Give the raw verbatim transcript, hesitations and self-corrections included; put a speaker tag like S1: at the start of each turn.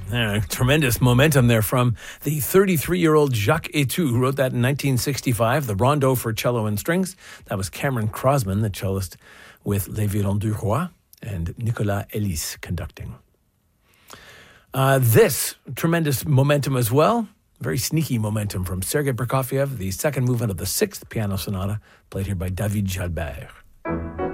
S1: Uh, tremendous momentum there from the thirty-three-year-old Jacques Etu, who wrote that in nineteen sixty-five, the Rondo for Cello and Strings. That was Cameron Crosman, the cellist, with Les Violons du Roi, and Nicolas Elis conducting. Uh, this tremendous momentum as well, very sneaky momentum from Sergei Prokofiev, the second movement of the sixth piano sonata, played here by David Jalbert.